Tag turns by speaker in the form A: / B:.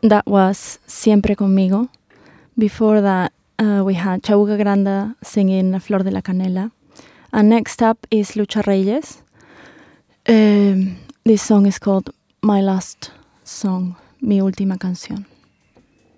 A: That was Siempre Conmigo. Before that, we had Chabuca Granda singing La Flor de la Canela. And next up is Lucha Reyes. This song is called My Last Song, Mi Última Canción.